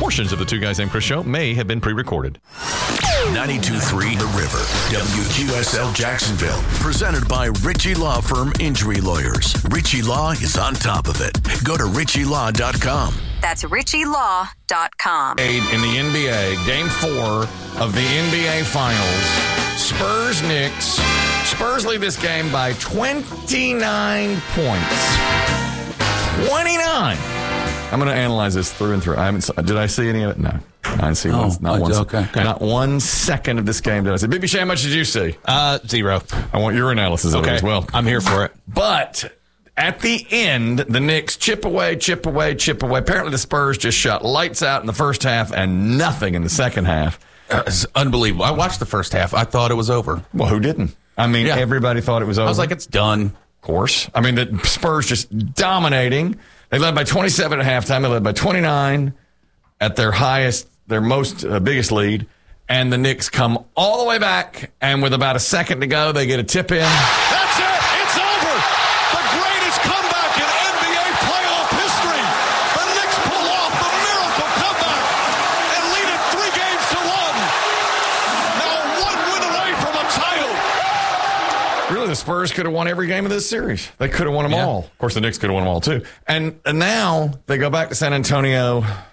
Portions of the Two Guys Named Chris show may have been pre-recorded. 92.3 The River, WQSL Jacksonville. Presented by Ritchie Law Firm Injury Lawyers. Ritchie Law is on top of it. Go to RitchieLaw.com. That's RitchieLaw.com. In the NBA, Game 4 of the NBA Finals, Spurs-Knicks. Spurs lead this game by 29 points. 29! I'm going to analyze this through and through. Did I see any of it? No. I didn't see not 1 second of this game did I see. Bibby Shea, how much did you see? 0. I want your analysis of it as well. I'm here for it. But at the end, the Knicks chip away. Apparently the Spurs just shot lights out in the first half and nothing in the second half. It's unbelievable. I watched the first half. I thought it was over. Well, who didn't? I mean, everybody thought it was over. I was like, it's done. Of course. I mean, the Spurs just dominating. They led by 27 at halftime. They led by 29 at their biggest lead. And the Knicks come all the way back. And with about a second to go, they get a tip in. That's it. It's over. The greatest comeback in NBA playoff history. The Knicks pull off the miracle comeback and lead it 3 games to 1. Now 1 win away from a title. Really, the Spurs could have won every game of this series. They could have won them all. Of course, the Knicks could have won them all, too. And now they go back to San Antonio.